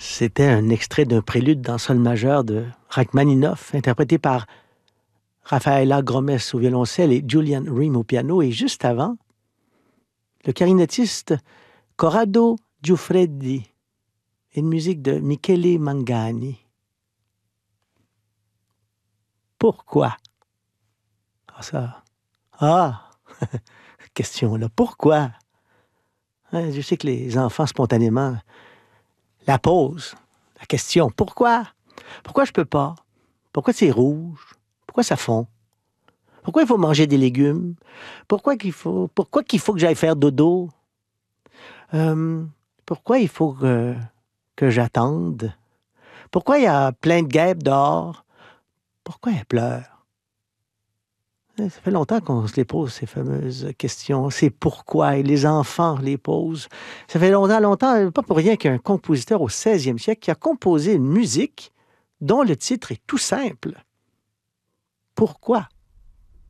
C'était un extrait d'un prélude dans sol majeur de Rachmaninoff, interprété par Rafaela Gromes au violoncelle et Julian Ream au piano. Et juste avant, le clarinettiste Corrado Giuffredi, une musique de Michele Mangani. Pourquoi? Ah, ça. Ah! Question là. Pourquoi? Hein, je sais que les enfants, spontanément, la posent. La question. Pourquoi? Pourquoi je peux pas? Pourquoi c'est rouge? Pourquoi ça fond? Pourquoi il faut manger des légumes? Pourquoi qu'il faut que j'aille faire dodo? Euh, pourquoi il faut que j'attende? Pourquoi il y a plein de guêpes dehors? Pourquoi elles pleurent? Ça fait longtemps qu'on se les pose, ces fameuses questions. C'est pourquoi, et les enfants les posent. Ça fait longtemps, pas pour rien qu'il y a un compositeur au 16e siècle qui a composé une musique dont le titre est tout simple. Pourquoi?